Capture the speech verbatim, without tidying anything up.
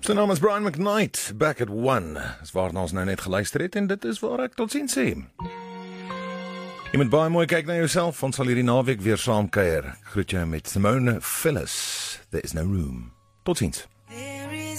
Sy naam is Brian McKnight, Back at One, is waarna ons nou net geluister het, en dit is waar ek tot ziens sê. Jy moet baie mooi kyk na jouself, ons sal hierdie naweek weer saam kuier. Ek groet jou met Simone Phyllis, There is no room. Tot ziens. There is